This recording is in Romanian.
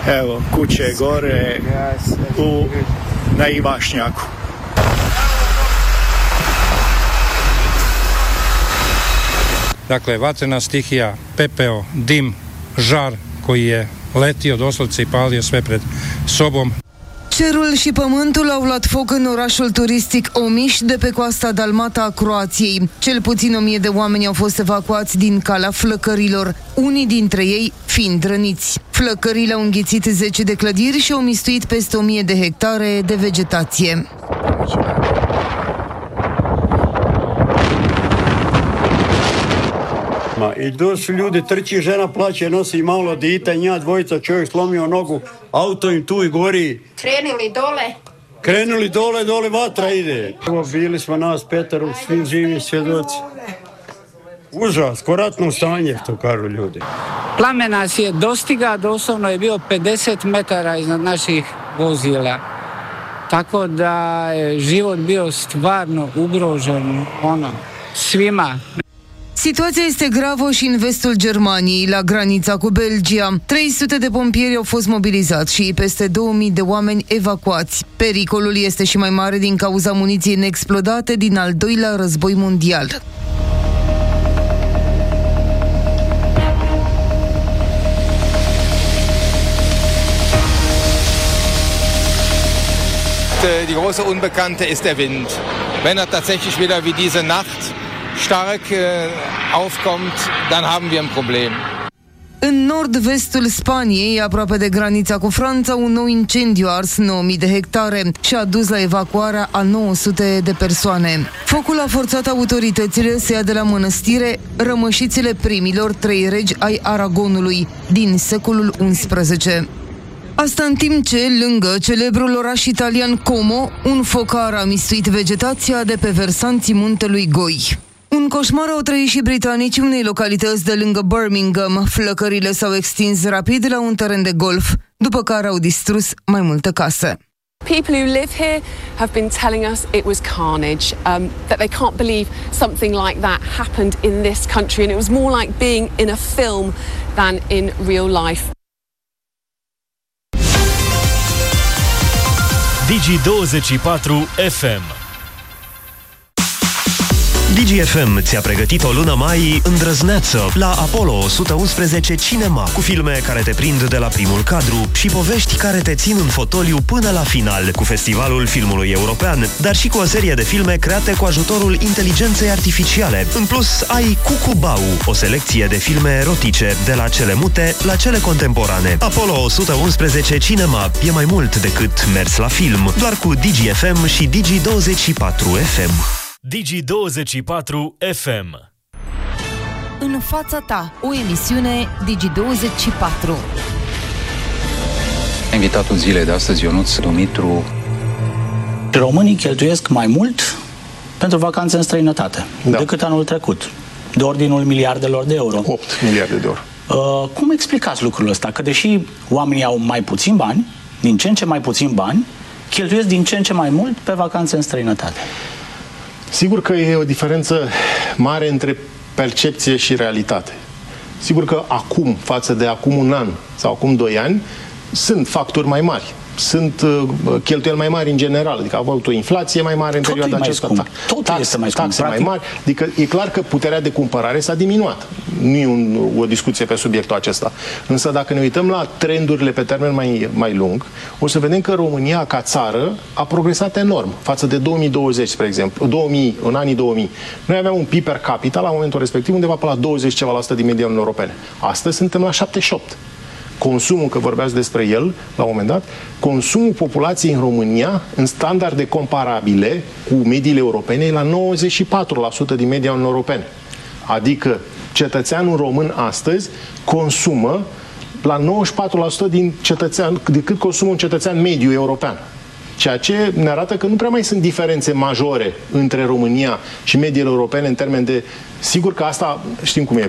Evo, kuće gore na Ivašnjaku. Dakle, vatrena stihija, pepeo, dim, žar koji je letio doslovce i palio sve pred sobom. Cerul și pământul au luat foc în orașul turistic Omiș de pe coasta dalmată a Croației. Cel puțin 1000 de oameni au fost evacuați din calea flăcărilor, unii dintre ei fiind răniți. Flăcările au înghițit 10 de clădiri și au mistuit peste 1000 de hectare de vegetație. I tu su ljudi, trči žena, plaće, nosi malo dite, nja dvojica, čovjek slomio nogu, auto im tu i gori. Krenuli dole, vatra ide. Evo, bili smo nas Petar, svi živi svjedoci. Užas, koratno stanje, to kažu ljudi. Plamen nas je dostiga, doslovno je bio 50 metara iznad naših vozila. Tako da je život bio stvarno ugrožen, svima. Situația este gravă și în vestul Germaniei, la granița cu Belgia. 300 de pompieri au fost mobilizați și peste 2000 de oameni evacuați. Pericolul este și mai mare din cauza muniției neexplodate din al doilea război mondial. Die große Unbekannte ist der Wind. Wenn er tatsächlich wieder wie diese Nacht stark aufkommt, dann haben wir ein Problem. În nord-vestul Spaniei, aproape de granița cu Franța, un nou incendiu a ars 9000 de hectare și a dus la evacuarea a 900 de persoane. Focul a forțat autoritățile să ia de la mănăstire rămășițele primilor 3 regi ai Aragonului din secolul XI. Asta în timp ce, lângă celebrul oraș italian Como, un focar a mistuit vegetația de pe versanții muntelui Goi. Un coșmar au trăit și britanicii unei localități de lângă Birmingham. Flăcările s-au extins rapid la un teren de golf, după care au distrus mai multe case. People who live here have been telling us it was carnage, that they can't believe something like that happened in this country, and it was more like being in a film than in real life. Digi24 FM. DGFM ți-a pregătit o lună mai îndrăzneață la Apollo 111 Cinema, cu filme care te prind de la primul cadru și povești care te țin în fotoliu până la final, cu Festivalul Filmului European, dar și cu o serie de filme create cu ajutorul inteligenței artificiale. În plus, ai Cucubau, o selecție de filme erotice, de la cele mute la cele contemporane. Apollo 111 Cinema e mai mult decât mers la film, doar cu DGFM și Digi24 FM. Digi24 FM. În fața ta, o emisiune Digi24. Invitatul zilei de astăzi, Ionuț Dumitru. Românii cheltuiesc mai mult pentru vacanțe în străinătate decât anul trecut, de ordinul miliardelor de euro. 8 miliarde de euro. Cum explicați lucrul ăsta? Că deși oamenii au mai puțin bani, din ce în ce mai puțin bani, cheltuiesc din ce în ce mai mult pe vacanțe în străinătate. Sigur că e o diferență mare între percepție și realitate. Sigur că acum, față de acum un an sau acum 2 ani, sunt facturi mai mari. Sunt cheltuieli mai mari în general, adică a avut o inflație mai mare în perioada aceasta. Taxe mai mari, adică e clar că puterea de cumpărare s-a diminuat. Nu e o discuție pe subiectul acesta. Însă dacă ne uităm la trendurile pe termen mai lung, o să vedem că România ca țară a progresat enorm față de 2020, spre exemplu, în anii 2000. Noi aveam un PIB per capita la momentul respectiv undeva pe la 20 ceva la sută din media Uniunii Europene. Astăzi suntem la 78. Consumul, că vorbeați despre el la un moment dat, consumul populației în România, în standarde comparabile cu mediile europene, e la 94% din media Uniunii Europene. Adică cetățeanul român astăzi consumă la 94% decât consumă un cetățean mediu european. Ceea ce ne arată că nu prea mai sunt diferențe majore între România și mediile europene în termen de... Sigur că asta știm cum e.